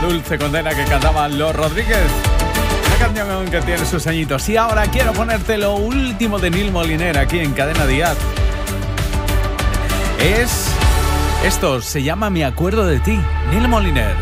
Dulce Condena que cantaban Los Rodríguez. Una canción que tiene sus añitos. Y ahora quiero ponerte lo último de Nil Moliner aquí en Cadena Díaz. Esto se llama Me acuerdo de ti, Nil Moliner.